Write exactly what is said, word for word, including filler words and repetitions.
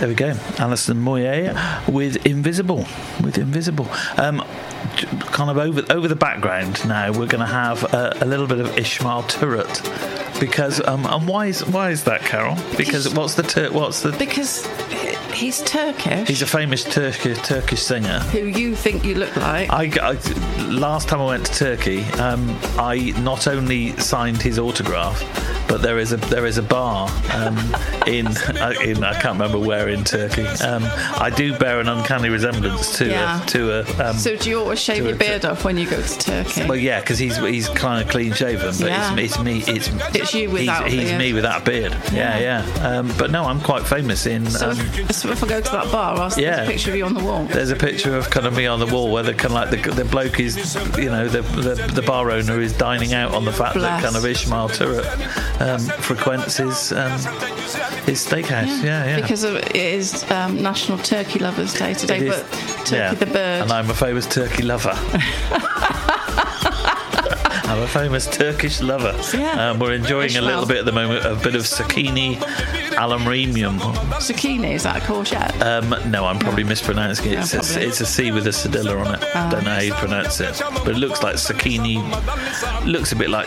There we go. Alison Moyet with Invisible. With Invisible. Um, kind of over over the background now, we're going to have a, a little bit of Ismail Turret. Because um, and why is why is that, Carol? Because, because what's the tur- what's the because he's Turkish. He's a famous Turkish Turkish singer who you think you look like. I, I last time I went to Turkey, um, I not only signed his autograph, but there is a there is a bar um, in in I can't remember where in Turkey. Um, I do bear an uncanny resemblance to yeah. a, to a. Um, so do you always shave your beard off when you go to Turkey? Well, yeah, because he's he's kind of clean shaven, but yeah. it's, it's me. It's it's you without. He's, he's me without a beard. Yeah, yeah. yeah. Um, but no, I'm quite famous in. So, um, if, so if I go to that bar, I'll see yeah. a picture of you on the wall. There's a picture of kind of me on the wall where the kind of like the the bloke is, you know, the the, the bar owner is dining out on the fact Bless. that kind of Ismail Turret um, frequents his um, his steakhouse. Yeah, yeah. yeah. Because of, it is um, National Turkey Lovers Day today, It is, but Turkey yeah. the bird. And I'm a famous turkey lover. I'm a famous Turkish lover. Yeah. Um, we're enjoying Ishmael. a little bit at the moment, a bit of zucchini aluminium. Zucchini, is that a courgette? Um, no, I'm probably no. mispronouncing it. It's, No, a, it's a C with a cedilla on it. Uh, Don't know how you pronounce it, but it looks like zucchini. Looks a bit like